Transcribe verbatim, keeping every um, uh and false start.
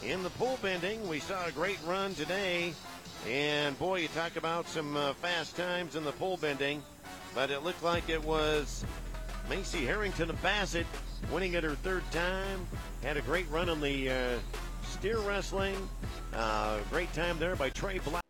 In the pole bending, we saw a great run today. And boy, you talk about some uh, fast times in the pole bending. But it looked like it was Macy Harrington of Bassett winning it her third time. Had a great run on the uh, steer wrestling. Uh, great time there by Trey Black.